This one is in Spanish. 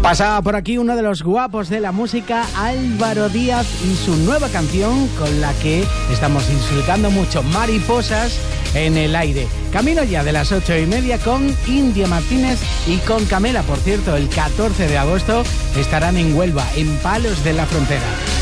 Pasaba por aquí uno de los guapos de la música, Álvaro Díaz, y su nueva canción con la que estamos disfrutando mucho, Mariposas en el aire. Camino ya de las 8:30 con India Martínez y con Camela. Por cierto, el 14 de agosto estarán en Huelva, en Palos de la Frontera.